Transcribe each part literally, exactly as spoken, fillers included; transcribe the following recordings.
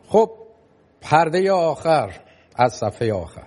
خب پرده آخر از صفحه آخر.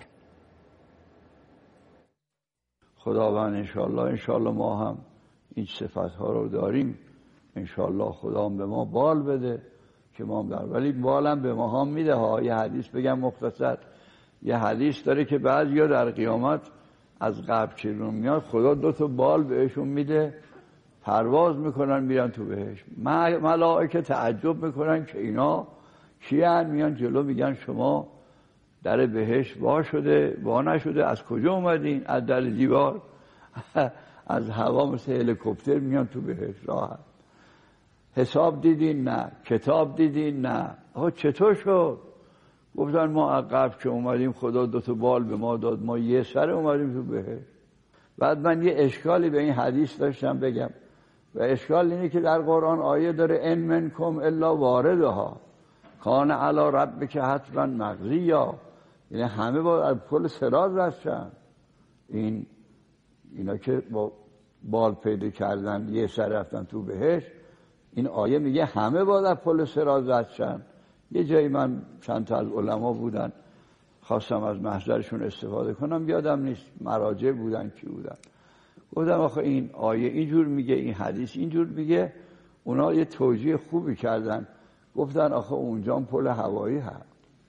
خداوند انشاءالله انشاءالله ما هم این صفت‌ها رو داریم، انشاءالله خدا هم به ما بال بده که ما هم دار. ولی بالم به ما هم میده ها. یه حدیث بگم مختصر، یه حدیث داره که بعضیا در قیامت از قبر چیرون میاد، خدا دو تا بال بهشون میده، پرواز میکنن میرن تو بهشت. ملائکه تعجب میکنن که اینا کیان؟ میان جلو میگن شما در بهشت وا شده وا نشده، از کجا اومدین؟ از در دیوار از هوا مثل هلیکوپتر میان تو بهشت راحت. حساب دیدین؟ نه. کتاب دیدین؟ نه. آقا چطور شد؟ گفتن ما از قبل که اومدیم خدا دو تا بال به ما داد، ما یه سر اومدیم تو بهشت. بعد من یه اشکالی به این حدیث داشتم بگم، و اشکال اینه که در قرآن آیه داره ان منکم الا واردها کان علی ربک حتما مقضیا، یعنی همه با از پل صراط رفتن. این اینا که با بال پیدا کردن یه سر رفتن تو بهشت، این آیه میگه همه با از پل صراط رفتن. یه جایی من چند تا از علما بودن خواستم از محضرشون استفاده کنم، یادم نیست مراجع بودن کی بودن، گفتم آخه این آیه اینجور میگه، این حدیث اینجور میگه. اونا یه توجیه خوبی کردن، گفتن آخه اونجا پل هوایی هست.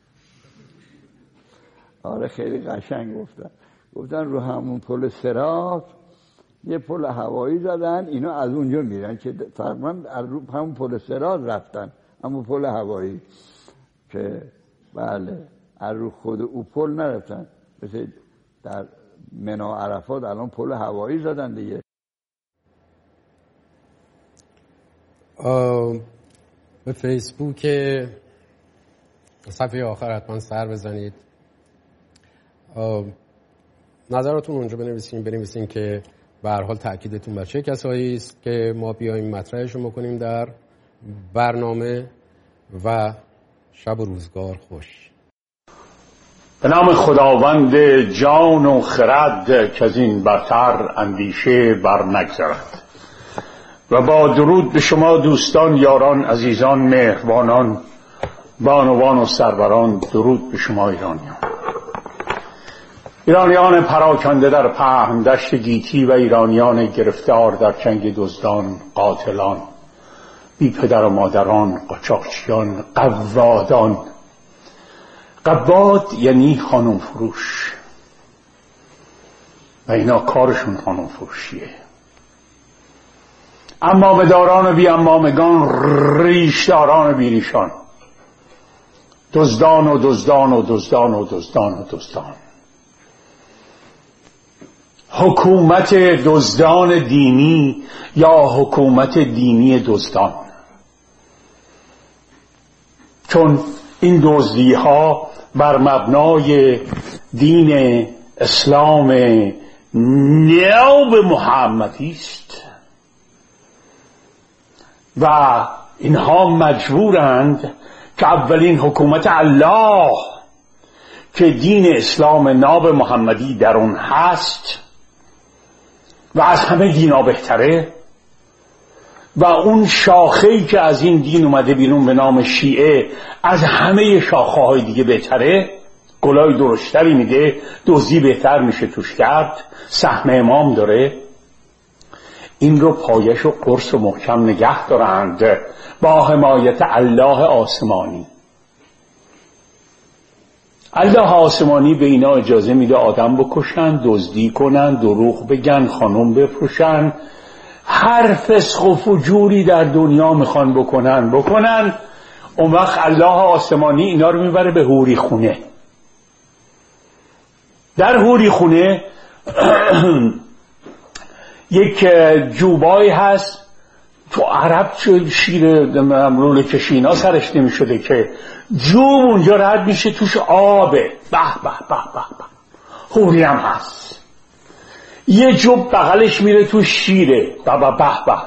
آره خیلی قشنگ گفتن. گفتن رو همون پل صراط یه پل هوایی زدن، اینا از اونجا میرن که تقریبا رو همون پل صراط رفتن، همون پل هوایی که بله از رو خود او پل نرفتن. مثل در منا عرفات الان پل هوایی زدن دیگه. به فیسبوک صفحه آخر حتما سر بزنید، نظراتون اونجا بنویسین بنویسین که به هر حال تأکیدتون بر چه کسایی است که ما بیایم مطرحشون بکنیم در برنامه. و شب و روزگار خوش. به نام خداوند جان و خرد که از این برتر اندیشه بر نگذرد. و با درود به شما دوستان، یاران، عزیزان، مهربانان، بانوان و سروران، درود به شما ایرانیان. ایرانیان پراکنده در پهن دشت گیتی و ایرانیان گرفتار در چنگ دزدان، قاتلان، بی پدر و مادران، قاچاقچیان، قوادان. قواد یعنی خانم فروش و اینا کارشون خانم فروشیه. امامه داران و بی امامگان، ریشداران و بی ریشان، دزدان و دزدان و دزدان و دزدان و دزدان. حکومت دزدان دینی یا حکومت دینی دزدان، چون این دزدی ها بر مبنای دین اسلام نو محمدی است و اینها مجبورند که اولین حکومت الله که دین اسلام ناب محمدی در اون هست و از همه دینا بهتره، و اون شاخه‌ای که از این دین اومده بیرون به نام شیعه از همه شاخه‌های دیگه بهتره، گلای درشتری میده، دزدی بهتر میشه توش کرد، سهم امام داره. این رو پایش و قرص و محکم نگه دارند با حمایت الله آسمانی. الله آسمانی به اینا اجازه میده آدم بکشن، دزدی کنن، دروغ بگن، خانم بفروشن، هر فسق و فجوری در دنیا میخوان بکنن بکنن. اون وقت الله آسمانی اینا رو میبره به حوری خونه. در حوری خونه یک جوبایی هست، تو عرب چه شیر مملول کشینا سرش نمی شده که جوب اونجا رد میشه، توش آبه، به به به به به، حوری هم هست. یه جوب بغلش میره تو شیره، به به به به.